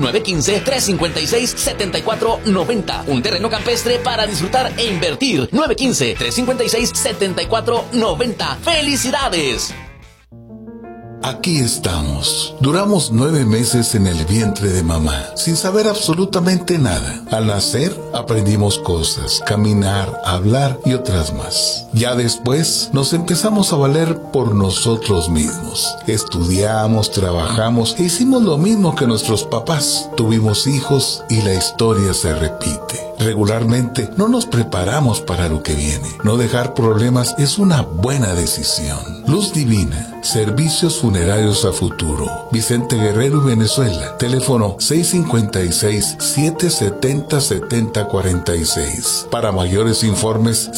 C: 915-356-7490. Un terreno campestre para disfrutar e invertir. 915-356-7490. ¡Felicidades!
B: Aquí estamos. Duramos 9 meses en el vientre de mamá, sin saber absolutamente nada. Al nacer, aprendimos cosas, caminar, hablar y otras más. Ya después, nos empezamos a valer por nosotros mismos. Estudiamos, trabajamos e hicimos lo mismo que nuestros papás. Tuvimos hijos y la historia se repite. Regularmente, no nos preparamos para lo que viene. No dejar problemas es una buena decisión. Luz Divina, servicios funerarios a futuro. Vicente Guerrero, Venezuela. Teléfono 656-770-7046. Para mayores informes,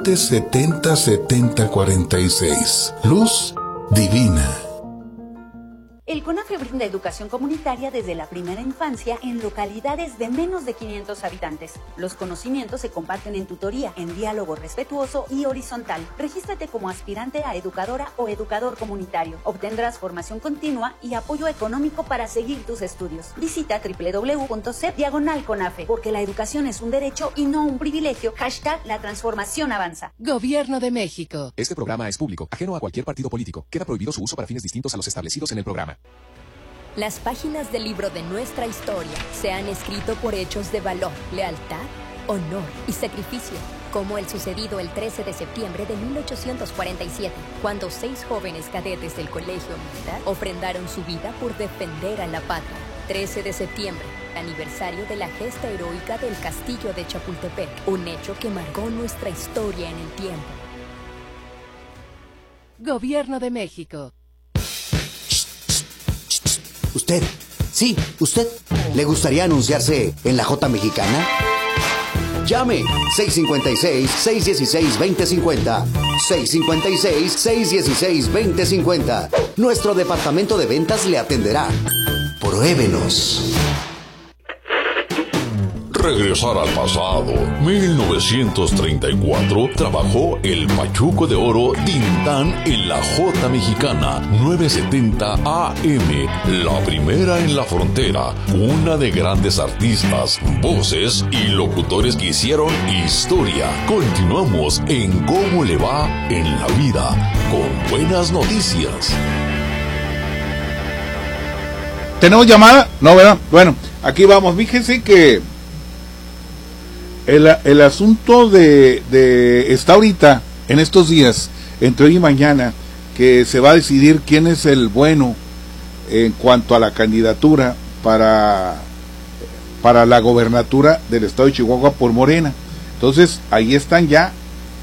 B: 770-7046. Luz Divina.
V: El CONAFE brinda educación comunitaria desde la primera infancia en localidades de menos de 500 habitantes. Los conocimientos se comparten en tutoría, en diálogo respetuoso y horizontal. Regístrate como aspirante a educadora o educador comunitario. Obtendrás formación continua y apoyo económico para seguir tus estudios. Visita www.cep/CONAFE, porque la educación es un derecho y no un privilegio. #La transformación avanza.
W: Gobierno de México.
X: Este programa es público, ajeno a cualquier partido político. Queda prohibido su uso para fines distintos a los establecidos en el programa.
W: Las páginas del libro de nuestra historia se han escrito por hechos de valor, lealtad, honor y sacrificio, como el sucedido el 13 de septiembre de 1847, cuando 6 jóvenes cadetes del Colegio Militar ofrendaron su vida por defender a la patria. 13 de septiembre, aniversario de la gesta heroica del Castillo de Chapultepec, un hecho que marcó nuestra historia en el tiempo. Gobierno de México.
Y: ¿Usted? Sí, ¿usted? ¿Le gustaría anunciarse en la J Mexicana? Llame 656-616-2050. 656-616-2050. Nuestro departamento de ventas le atenderá. Pruébenos.
I: Regresar al pasado. 1934 trabajó el Pachuco de Oro Tintán en la J Mexicana 970 AM, la primera en la frontera, una de grandes artistas, voces y locutores que hicieron historia. Continuamos en Cómo le va en la vida, con buenas noticias.
B: ¿Tenemos llamada? No, ¿verdad? Bueno, aquí vamos. Fíjense que el asunto de está ahorita, en estos días, entre hoy y mañana, que se va a decidir quién es el bueno en cuanto a la candidatura para la gobernatura del estado de Chihuahua por Morena. Entonces, ahí están ya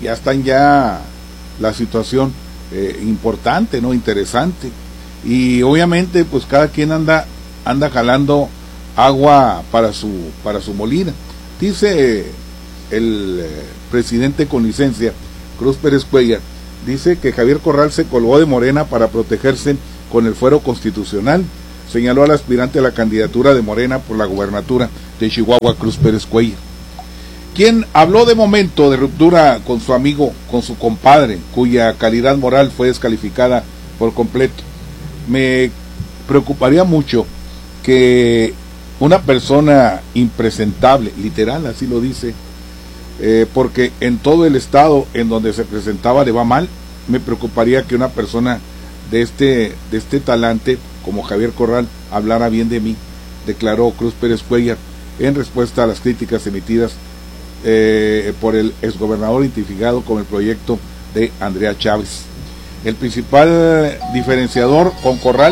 B: la situación importante, ¿no? Interesante. Y obviamente, pues cada quien anda jalando agua para su molina. Dice el presidente con licencia, Cruz Pérez Cuellar, dice que Javier Corral se colgó de Morena para protegerse con el fuero constitucional. Señaló al aspirante a la candidatura de Morena por la gubernatura de Chihuahua, Cruz Pérez Cuellar, quien habló de momento de ruptura con su amigo, con su compadre, cuya calidad moral fue descalificada por completo. Me preocuparía mucho que una persona impresentable, literal, así lo dice, porque en todo el estado en donde se presentaba le va mal. Me preocuparía que una persona de este talante como Javier Corral hablara bien de mí, declaró Cruz Pérez Cuellar en respuesta a las críticas emitidas por el exgobernador identificado con el proyecto de Andrea Chávez. El principal diferenciador con Corral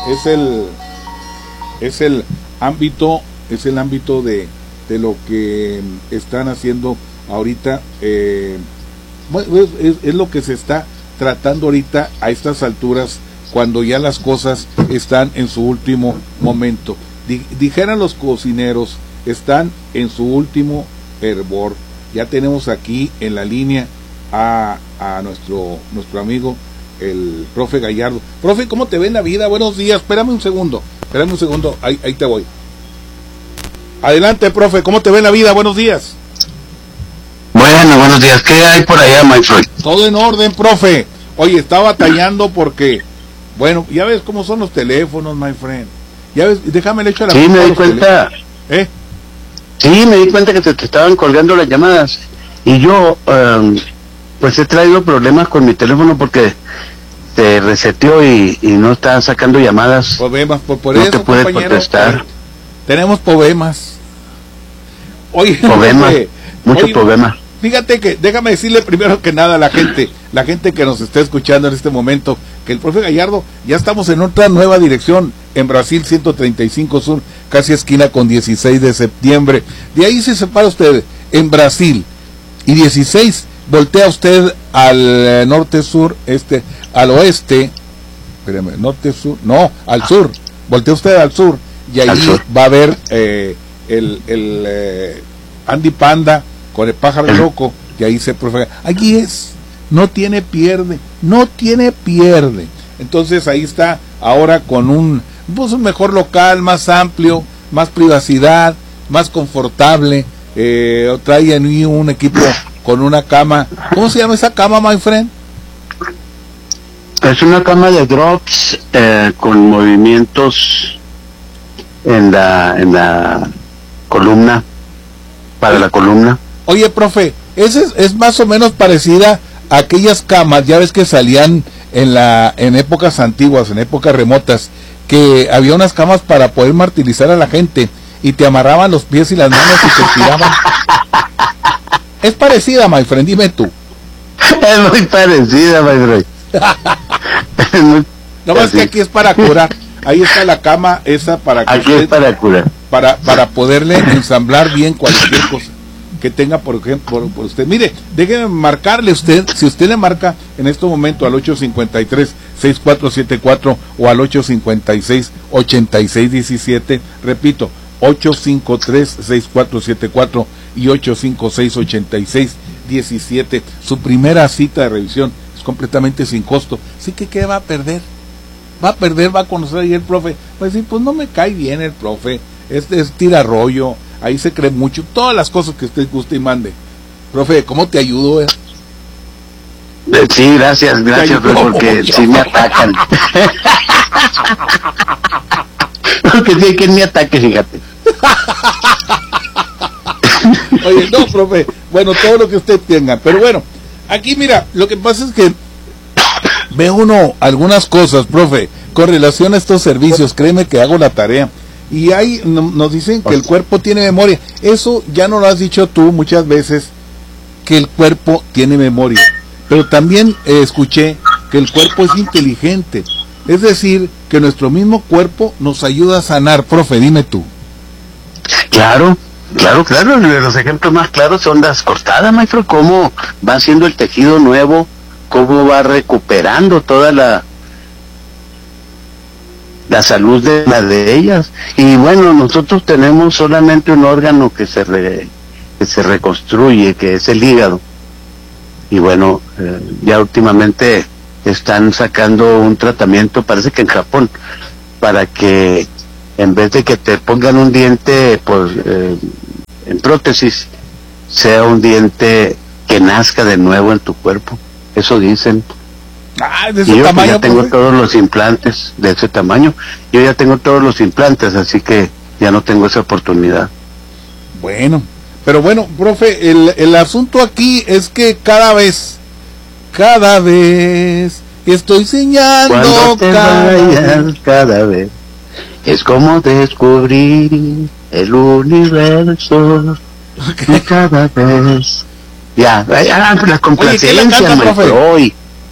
B: es el ámbito de lo que están haciendo ahorita, es lo que se está tratando ahorita a estas alturas, cuando ya las cosas están en su último momento. Dijeran los cocineros, están en su último hervor. Ya tenemos aquí en la línea a nuestro amigo, el profe Gallardo. Profe, ¿cómo te ve en la vida? Buenos días, espérame un segundo, ahí te voy. Adelante, profe, ¿cómo te ve en la vida? Buenos días.
D: Bueno, buenos días, ¿qué hay por allá, my friend?
B: Todo en orden, profe. Oye, estaba batallando porque, bueno, ya ves cómo son los teléfonos, my friend. Ya ves, déjame le echo la
D: Sí, me di cuenta. Sí, me di cuenta que te estaban colgando las llamadas. Y yo, pues he traído problemas con mi teléfono porque te reseteó y no está sacando llamadas.
B: Problemas, por
D: no
B: eso,
D: te puedes
B: contestar. Tenemos problemas. Oye,
D: problemas, muchos problemas.
B: Fíjate que, déjame decirle primero que nada a la gente que nos está escuchando en este momento, que el profe Gallardo, ya estamos en otra nueva dirección, en Brasil 135 Sur, casi esquina con 16 de septiembre. De ahí se separa usted, en Brasil, y 16, voltea usted al norte-sur, al oeste, espérame, norte-sur, no, al sur, voltea usted al sur, y ahí va a ver el Andy Panda con el pájaro loco, y ahí se profe, allí es, no tiene pierde. Entonces ahí está ahora con un mejor local, más amplio, más privacidad, más confortable. Trae ahí un equipo con una cama. ¿Cómo se llama esa cama, my friend?
D: Es una cama de drops con movimientos en la columna, para la columna.
B: Oye, profe, es más o menos parecida a aquellas camas, ya ves que salían en épocas antiguas, en épocas remotas, que había unas camas para poder martirizar a la gente y te amarraban los pies y las manos y te tiraban. Es parecida, my friend, dime tú.
D: Es muy parecida, my friend.
B: No más que aquí es para curar. Ahí está la cama esa para que
D: aquí usted, es para curar.
B: Para poderle ensamblar bien cualquier cosa que tenga, por ejemplo, por usted. Mire, déjeme marcarle usted, si usted le marca en este momento al 853-6474 o al 856-8617, repito, 853-6474 y 856-8617, su primera cita de revisión es completamente sin costo. Así que, ¿qué va a perder? Va a conocer ahí el profe, va a decir, pues no me cae bien el profe, es tira rollo, ahí se cree mucho, todas las cosas que usted guste y mande. Profe, ¿cómo te ayudo?
D: Sí, gracias, porque sí me atacan. Porque sí hay quien me ataque, fíjate.
B: Oye, no, profe, bueno, todo lo que usted tenga, pero bueno, aquí mira, lo que pasa es que ve uno algunas cosas, profe, con relación a estos servicios, créeme que hago la tarea. Y ahí nos dicen que el cuerpo tiene memoria. Eso ya no lo has dicho tú muchas veces, que el cuerpo tiene memoria. Pero también escuché que el cuerpo es inteligente. Es decir, que nuestro mismo cuerpo nos ayuda a sanar. Profe, dime tú.
D: Claro. Los ejemplos más claros son las cortadas, maestro. Cómo va haciendo el tejido nuevo, cómo va recuperando toda la salud de la de ellas. Y bueno, nosotros tenemos solamente un órgano que se reconstruye, que es el hígado. Y bueno, ya últimamente están sacando un tratamiento, parece que en Japón, para que en vez de que te pongan un diente en prótesis, sea un diente que nazca de nuevo en tu cuerpo. Eso dicen.
B: ¿De ese
D: y yo
B: tamaño,
D: ya tengo
B: profe?
D: todos los implantes de ese tamaño. Yo ya tengo todos los implantes, así que ya no tengo esa oportunidad.
B: Bueno, pero bueno, profe, el asunto aquí es que cada vez estoy soñando,
D: Cuando te vayas cada vez, es como descubrir el universo. Y cada vez. Ya, la complacencia, maestro, hoy.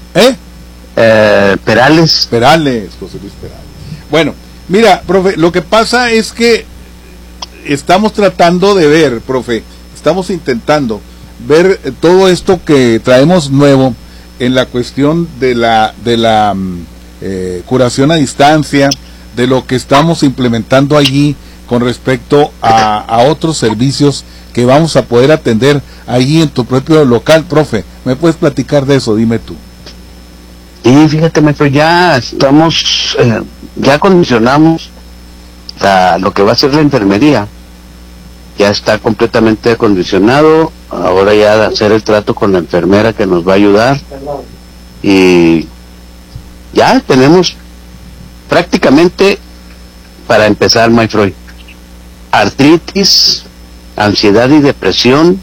D: Perales.
B: José Luis Perales. Bueno, mira, profe, lo que pasa es que estamos tratando de ver, profe, estamos intentando ver todo esto que traemos nuevo en la cuestión de la curación a distancia, de lo que estamos implementando allí con respecto a otros servicios que vamos a poder atender allí en tu propio local, profe. ¿Me puedes platicar de eso? Dime tú.
D: Y fíjate, maestro, ya estamos, ya acondicionamos lo que va a ser la enfermería. Ya está completamente acondicionado. Ahora ya hacer el trato con la enfermera que nos va a ayudar. Y ya tenemos prácticamente, para empezar, maestro, artritis, ansiedad y depresión,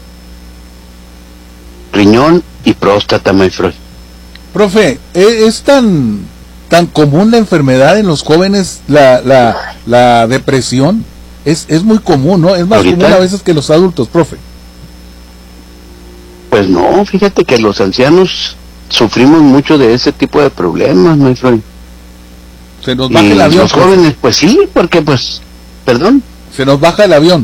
D: riñón y próstata, maestro.
B: Profe, ¿es tan común la enfermedad en los jóvenes, la depresión? Es muy común, ¿no? Es más común a veces que los adultos, profe.
D: Pues no, fíjate que los ancianos sufrimos mucho de ese tipo de problemas, maestro.
B: Se nos baja el avión.
D: Los jóvenes, pues sí, porque perdón.
B: Se nos baja el avión.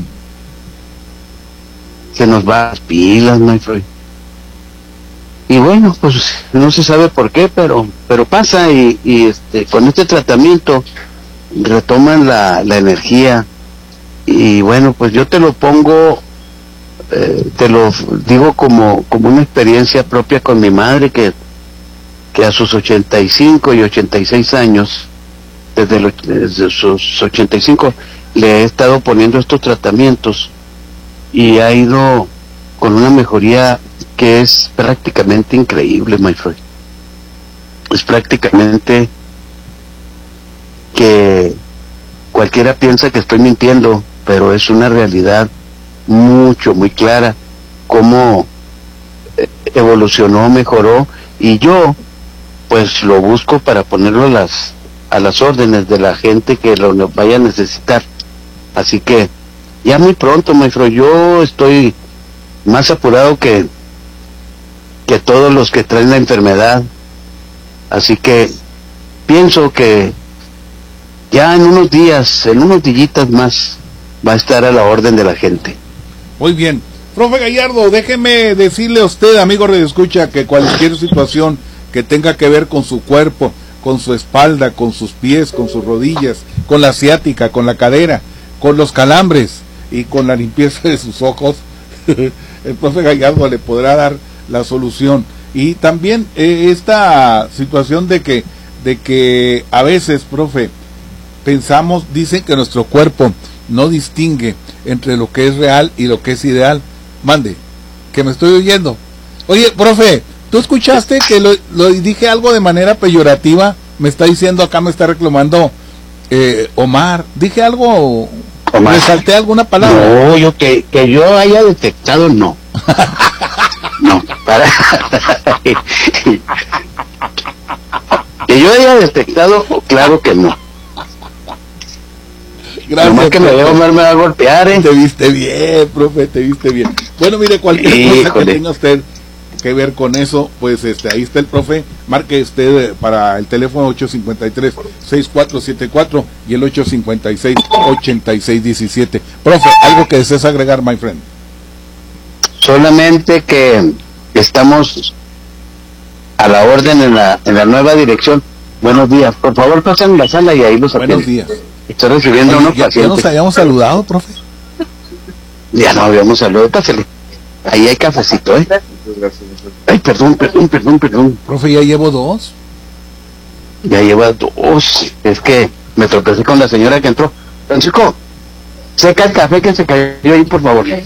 D: Se nos va las pilas, maestro. Y bueno, pues no se sabe por qué, pero pasa y con este tratamiento retoman la energía. Y bueno, pues yo te lo pongo, te lo digo como una experiencia propia con mi madre, que a sus 85 y 86 años, desde sus 85, le he estado poniendo estos tratamientos y ha ido con una mejoría que es prácticamente increíble, my friend. Es prácticamente que cualquiera piensa que estoy mintiendo, pero es una realidad muy clara cómo evolucionó, mejoró, y yo pues lo busco para ponerlo a las órdenes de la gente que lo vaya a necesitar. Así que ya muy pronto, maestro, yo estoy más apurado que todos los que traen la enfermedad. Así que pienso que ya en unos días más va a estar a la orden de la gente.
B: Muy bien. Profe Gallardo, déjeme decirle a usted, amigo radioescucha, que cualquier situación que tenga que ver con su cuerpo, con su espalda, con sus pies, con sus rodillas, con la ciática, con la cadera, con los calambres y con la limpieza de sus ojos, el profe Gallardo le podrá dar la solución. Y también esta situación de que a veces, profe, dicen que nuestro cuerpo no distingue entre lo que es real y lo que es ideal. Mande, que me estoy oyendo. Oye, profe, ¿tú escuchaste que lo dije algo de manera peyorativa? Me está diciendo acá, me está reclamando Omar. ¿Dije algo?
D: Omar.
B: ¿Resalté alguna palabra?
D: No, yo que yo haya detectado, no. No, que yo haya detectado, claro que no.
B: Gracias.
D: Nomás que me veo, Omar me va a golpear,
B: Te viste bien, profe, te viste bien. Bueno, mire, cualquier cosa que tenga usted que ver con eso, pues ahí está el profe. Marque usted para el teléfono 853-6474 y el 856-8617. Profe, algo que desees agregar, my friend.
D: Solamente que estamos a la orden en la nueva dirección. Buenos días. Por favor, pasen la sala y ahí los atiendo.
B: Buenos días.
D: Estoy recibiendo unos pacientes.
B: ¿Ya nos habíamos saludado, profe?
D: Ya no habíamos saludado. Pásale. Ahí hay cafecito, ¿eh? Ay, perdón.
B: Profe, ya llevo 2.
D: Ya lleva 2. Es que me tropecé con la señora que entró. Francisco, seca el café que se cayó ahí, por favor.